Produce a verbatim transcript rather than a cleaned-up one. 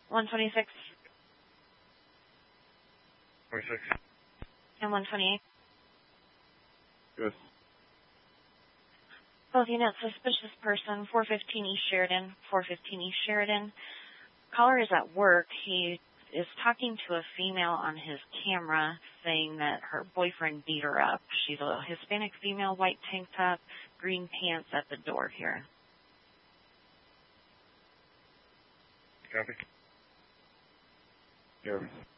one twenty-six. twenty-six. And one twenty-eight. Good. Both units, suspicious person, four fifteen East Sheridan, four fifteen East Sheridan. Caller is at work. He is talking to a female on his camera, saying that her boyfriend beat her up. She's a Hispanic female, white tank top, green pants at the door here. Copy. Here.